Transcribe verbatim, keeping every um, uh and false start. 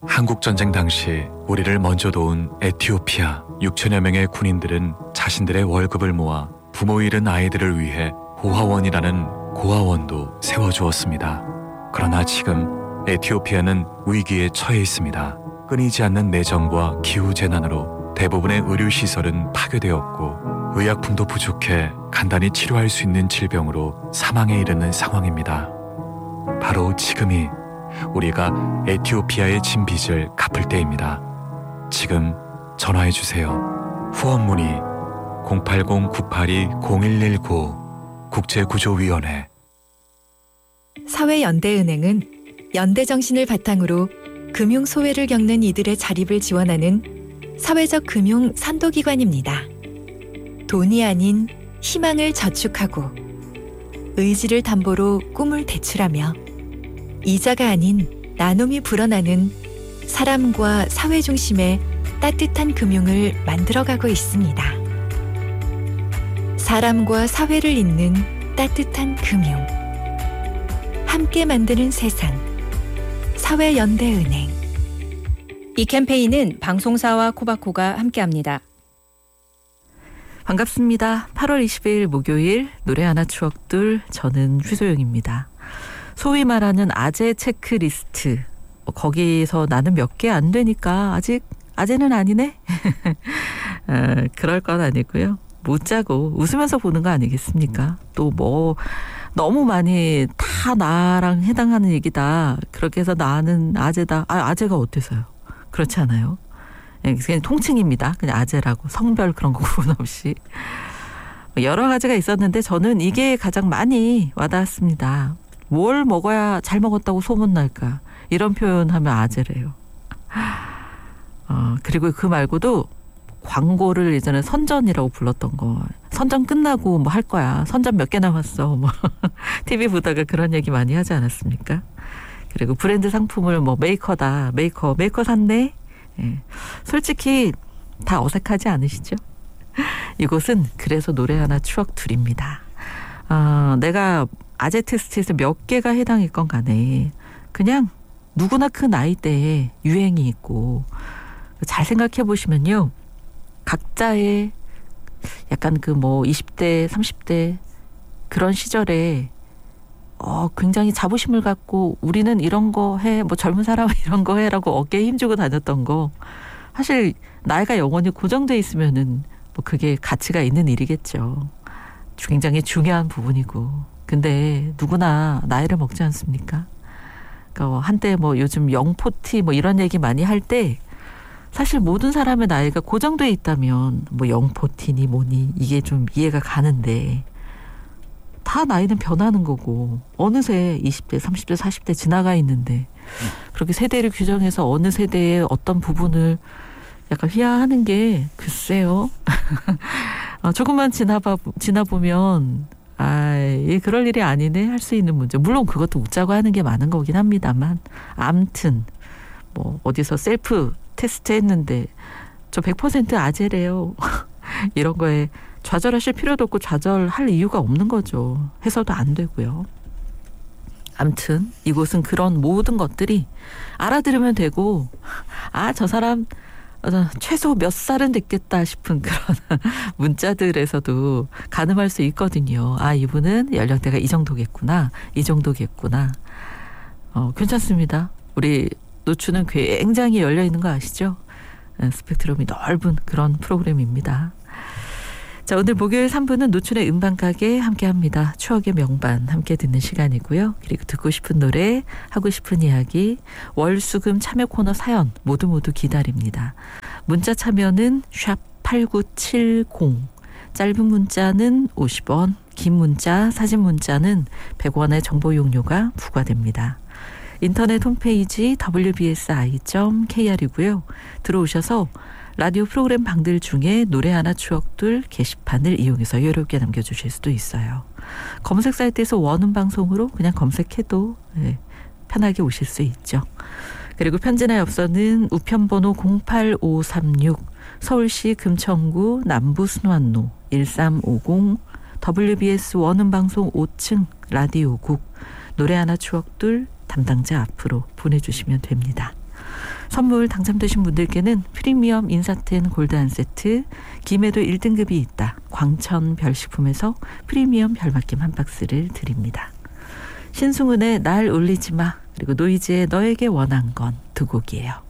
한국전쟁 당시 우리를 먼저 도운 에티오피아 육천여 명의 군인들은 자신들의 월급을 모아 부모 잃은 아이들을 위해 고아원이라는 고아원도 세워주었습니다. 그러나 지금 에티오피아는 위기에 처해 있습니다. 끊이지 않는 내정과 기후재난으로 대부분의 의료시설은 파괴되었고 의약품도 부족해 간단히 치료할 수 있는 질병으로 사망에 이르는 상황입니다. 바로 지금이 우리가 에티오피아의 진 빚을 갚을 때입니다. 지금 전화해주세요. 후원 문의 공팔공 구팔이 공일일구 국제구조위원회. 사회연대은행은 연대정신을 바탕으로 금융소외를 겪는 이들의 자립을 지원하는 사회적 금융 선도기관입니다. 돈이 아닌 희망을 저축하고 의지를 담보로 꿈을 대출하며 이자가 아닌 나눔이 불어나는 사람과 사회 중심의 따뜻한 금융을 만들어가고 있습니다. 사람과 사회를 잇는 따뜻한 금융. 함께 만드는 세상. 사회연대은행. 이 캠페인은 방송사와 코바코가 함께합니다. 반갑습니다. 팔월 이십일 목요일 노래 하나 추억들, 저는 휴소영입니다. 소위 말하는 아재 체크리스트, 거기서 나는 몇 개 안 되니까 아직 아재는 아니네? 어, 그럴 건 아니고요. 못 자고 웃으면서 보는 거 아니겠습니까? 또 뭐 너무 많이 다 나랑 해당하는 얘기다, 그렇게 해서 나는 아재다. 아, 아재가 어때서요? 그렇지 않아요? 그냥 통칭입니다. 그냥 아재라고. 성별 그런 거 구분 없이. 여러 가지가 있었는데 저는 이게 가장 많이 와닿았습니다. 뭘 먹어야 잘 먹었다고 소문날까? 이런 표현하면 아재래요. 어, 그리고 그 말고도 광고를 예전에 선전이라고 불렀던 거. 선전 끝나고 뭐 할 거야. 선전 몇 개 남았어. 뭐 티비 보다가 그런 얘기 많이 하지 않았습니까? 그리고 브랜드 상품을 뭐 메이커다. 메이커. 메이커 샀네? 예. 솔직히 다 어색하지 않으시죠? 이곳은 그래서 노래 하나 추억 둘입니다. 어, 내가 아재 테스트에서 몇 개가 해당했건 간에 그냥 누구나 그 나이대에 유행이 있고, 잘 생각해 보시면요, 각자의 약간 그 뭐 이십 대, 삼십 대 그런 시절에 어, 굉장히 자부심을 갖고 우리는 이런 거 해, 뭐 젊은 사람은 이런 거 해라고 어깨에 힘주고 다녔던 거, 사실 나이가 영원히 고정돼 있으면은 뭐 그게 가치가 있는 일이겠죠. 굉장히 중요한 부분이고. 근데 누구나 나이를 먹지 않습니까? 그러니까 한때 뭐 요즘 영포티 뭐 이런 얘기 많이 할 때 사실 모든 사람의 나이가 고정돼 있다면 뭐 영포티니 뭐니 이게 좀 이해가 가는데, 다 나이는 변하는 거고 어느새 이십 대, 삼십 대, 사십 대 지나가 있는데 그렇게 세대를 규정해서 어느 세대의 어떤 부분을 약간 휘하하는 게 글쎄요. 어, 조금만 지나봐, 지나보면 아, 예, 그럴 일이 아니네 할 수 있는 문제. 물론 그것도 웃자고 하는 게 많은 거긴 합니다만, 암튼 뭐 어디서 셀프 테스트 했는데 저 백 퍼센트 아재래요. 이런 거에 좌절하실 필요도 없고 좌절할 이유가 없는 거죠. 해서도 안 되고요. 암튼 이곳은 그런 모든 것들이 알아들으면 되고, 아, 저 사람 최소 몇 살은 됐겠다 싶은 그런 문자들에서도 가늠할 수 있거든요. 아, 이분은 연령대가 이 정도겠구나, 이 정도겠구나. 어, 괜찮습니다. 우리 노추는 굉장히 열려있는 거 아시죠? 스펙트럼이 넓은 그런 프로그램입니다. 자, 오늘 목요일 삼 부는 노춘의 음반가게 함께합니다. 추억의 명반 함께 듣는 시간이고요. 그리고 듣고 싶은 노래, 하고 싶은 이야기, 월수금 참여 코너 사연 모두 모두 기다립니다. 문자 참여는 샵 팔구칠공, 짧은 문자는 오십 원, 긴 문자, 사진 문자는 백 원의 정보 용료가 부과됩니다. 인터넷 홈페이지 더블유 비 에스 아이 점 케이알이고요. 들어오셔서 라디오 프로그램 방들 중에 노래 하나 추억들 게시판을 이용해서 여유롭게 남겨주실 수도 있어요. 검색 사이트에서 원음 방송으로 그냥 검색해도 네, 편하게 오실 수 있죠. 그리고 편지나 엽서는 우편번호 공팔오삼육, 서울시 금천구 남부순환로 일삼오공, 더블유 비 에스 원음 방송 오 층 라디오국, 노래 하나 추억들 담당자 앞으로 보내주시면 됩니다. 선물 당첨되신 분들께는 프리미엄 인사텐 골드 한 세트, 김해도 일 등급이 있다 광천 별식품에서 프리미엄 별맛김 한 박스를 드립니다. 신승훈의 날 울리지 마, 그리고 노이즈의 너에게 원한 건 두 곡이에요.